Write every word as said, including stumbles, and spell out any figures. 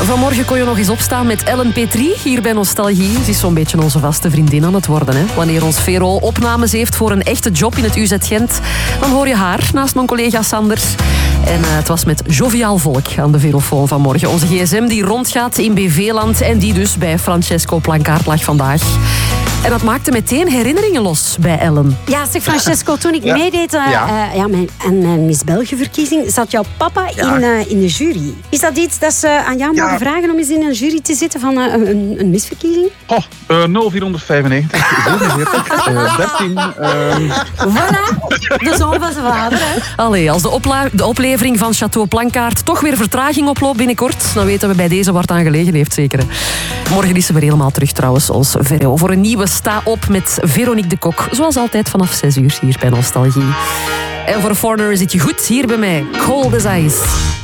Vanmorgen kon je nog eens opstaan met Ellen Petrie hier bij Nostalgie. Ze is zo'n beetje onze vaste vriendin aan het worden. Hè? Wanneer ons Vero opnames heeft voor een echte job in het U Z Gent, dan hoor je haar naast mijn collega Sanders. En uh, het was met joviaal volk aan de Verofoon vanmorgen. Onze gsm die rondgaat in B V-land en die dus bij Francesco Plankaart lag vandaag. En dat maakte meteen herinneringen los bij Ellen. Ja, zeg Francesco, toen ik ja. meedeed uh, ja. Uh, ja, mijn, aan mijn Miss België-verkiezing, zat jouw papa ja. in, uh, in de jury. Is dat iets dat ze aan jou ja. mogen vragen om eens in een jury te zitten van uh, een, een misverkiezing? Oh, uh, nul vierhonderdvijfennegentig, zevenenveertig, uh, dertien. Uh... Voilà, de zoon van zijn vader. Hè? Allee, als de, opla- de oplevering van Château Plankaart toch weer vertraging oploopt binnenkort, dan weten we bij deze waar het aan gelegen heeft, zeker. Morgen is ze weer helemaal terug trouwens, ons Vero, voor een nieuwe Sta Op met Veronique de Kok. Zoals altijd vanaf zes uur hier bij Nostalgie. En voor Foreigner zit je goed hier bij mij. Cold as Ice.